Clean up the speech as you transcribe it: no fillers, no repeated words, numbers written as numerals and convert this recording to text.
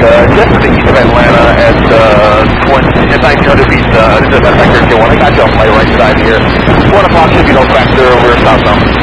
just to the east of Atlanta at 1900 feet, this is Vector 2-1. I got you off my right side here. 1 o'clock should be no factor, we're southbound.